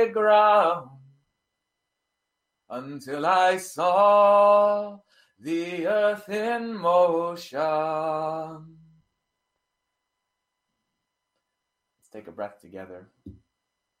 ground until I saw the earth in motion. Let's take a breath together.